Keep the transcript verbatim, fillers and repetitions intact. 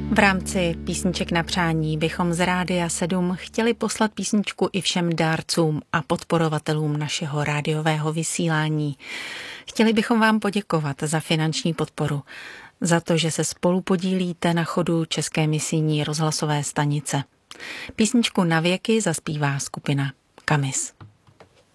V rámci písniček na přání bychom z Rádia sedm chtěli poslat písničku i všem dárcům a podporovatelům našeho rádiového vysílání. Chtěli bychom vám poděkovat za finanční podporu, za to, že se spolu podílíte na chodu České misijní rozhlasové stanice. Písničku Na věky zaspívá skupina Kamis.